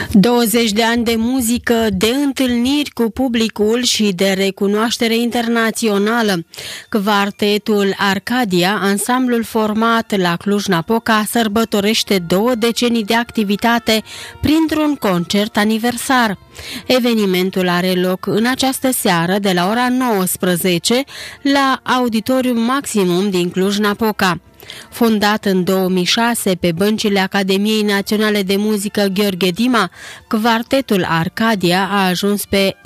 20 de ani de muzică, de întâlniri cu publicul și de recunoaștere internațională. Quartetul Arcadia, ansamblul format la Cluj-Napoca, sărbătorește 2 decenii de activitate printr-un concert aniversar. Evenimentul are loc în această seară de la ora 19 la Auditorium Maximum din Cluj-Napoca. Fondat în 2006 pe băncile Academiei Naționale de Muzică Gheorghe Dima, Quartetul Arcadia a ajuns pe